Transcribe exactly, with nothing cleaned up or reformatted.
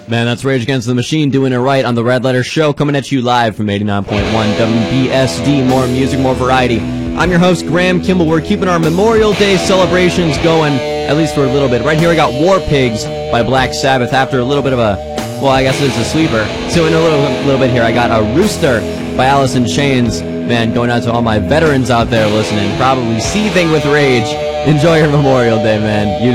Man, that's Rage Against the Machine doing it right on the Red Letter Show, coming at you live from eighty-nine point one W B S D. More music, more variety. I'm your host, Graham Kimball. We're keeping our Memorial Day celebrations going, at least for a little bit. Right here I got War Pigs by Black Sabbath after a little bit of a, well, I guess it's a sleeper. So in a little, little bit here, I got a Rooster by Alice in Chains. Man, going out to all my veterans out there listening, probably seething with rage. Enjoy your Memorial Day, man. You